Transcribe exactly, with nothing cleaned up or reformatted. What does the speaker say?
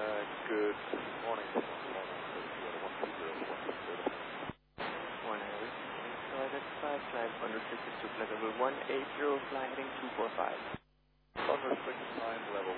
Good morning. One Harry. So identify flight unrestricted to flight level one eight zero, flying heading two four five. Unrestricted time level